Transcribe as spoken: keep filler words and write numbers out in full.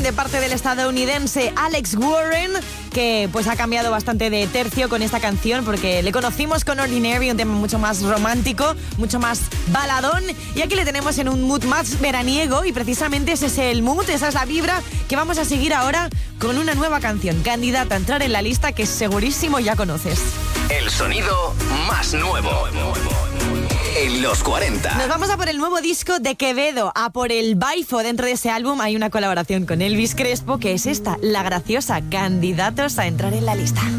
de parte del estadounidense Alex Warren, que pues ha cambiado bastante de tercio con esta canción, porque le conocimos con Ordinary, un tema mucho más romántico, mucho más baladón, y aquí le tenemos en un mood más veraniego, y precisamente ese es el mood, esa es la vibra que vamos a seguir ahora con una nueva canción, candidata a entrar en la lista que segurísimo ya conoces. El sonido más nuevo en los cuarenta. Nos vamos a por el nuevo disco de Quevedo, a por el Baifo. Dentro de ese álbum hay una colaboración con Elvis Crespo, que es esta, la graciosa, candidatos a entrar en la lista.